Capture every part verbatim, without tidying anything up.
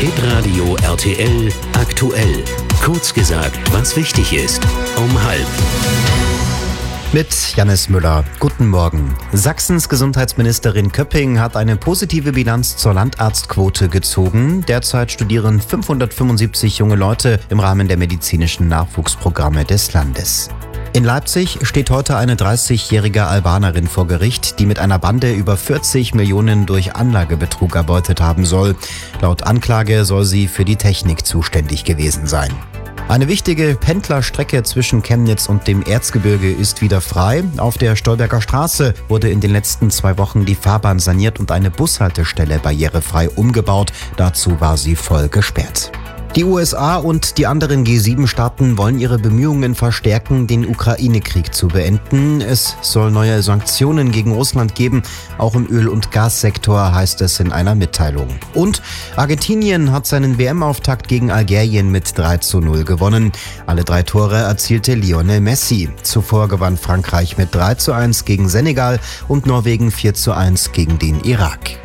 Hitradio R T L aktuell. Kurz gesagt, was wichtig ist. Um halb. Mit Jannis Müller. Guten Morgen. Sachsens Gesundheitsministerin Köpping hat eine positive Bilanz zur Landarztquote gezogen. Derzeit studieren fünfhundertfünfundsiebzig junge Leute im Rahmen der medizinischen Nachwuchsprogramme des Landes. In Leipzig steht heute eine dreißigjährige Albanerin vor Gericht, die mit einer Bande über vierzig Millionen durch Anlagebetrug erbeutet haben soll. Laut Anklage soll sie für die Technik zuständig gewesen sein. Eine wichtige Pendlerstrecke zwischen Chemnitz und dem Erzgebirge ist wieder frei. Auf der Stolberger Straße wurde in den letzten zwei Wochen die Fahrbahn saniert und eine Bushaltestelle barrierefrei umgebaut. Dazu war sie voll gesperrt. Die U S A und die anderen G sieben Staaten wollen ihre Bemühungen verstärken, den Ukraine-Krieg zu beenden. Es soll neue Sanktionen gegen Russland geben, auch im Öl- und Gassektor, heißt es in einer Mitteilung. Und Argentinien hat seinen W M-Auftakt gegen Algerien mit drei zu null gewonnen. Alle drei Tore erzielte Lionel Messi. Zuvor gewann Frankreich mit drei zu eins gegen Senegal und Norwegen vier zu eins gegen den Irak.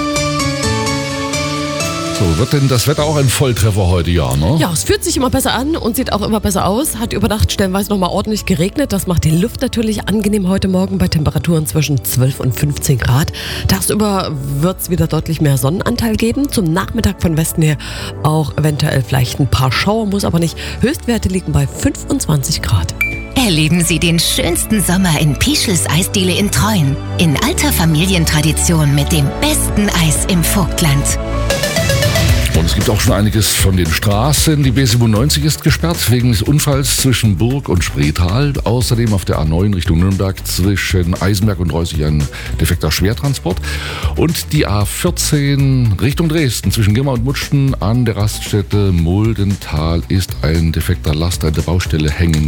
So, wird denn das Wetter auch ein Volltreffer heute, ja, ne? Ja, es fühlt sich immer besser an und sieht auch immer besser aus. Hat über Nacht stellenweise nochmal ordentlich geregnet. Das macht die Luft natürlich angenehm heute Morgen bei Temperaturen zwischen zwölf und fünfzehn Grad. Tagsüber wird es wieder deutlich mehr Sonnenanteil geben. Zum Nachmittag von Westen her auch eventuell vielleicht ein paar Schauer, muss aber nicht. Höchstwerte liegen bei fünfundzwanzig Grad. Erleben Sie den schönsten Sommer in Pischels Eisdiele in Treuen. In alter Familientradition mit dem besten Eis im Vogtland. Und es gibt auch schon einiges von den Straßen. Die B siebenundneunzig ist gesperrt wegen des Unfalls zwischen Burg und Spreetal. Außerdem auf der A neun Richtung Nürnberg zwischen Eisenberg und Reußig ein defekter Schwertransport. Und die A vierzehn Richtung Dresden zwischen Girma und Mutschen an der Raststätte Muldental ist ein defekter Laster in der Baustelle hängen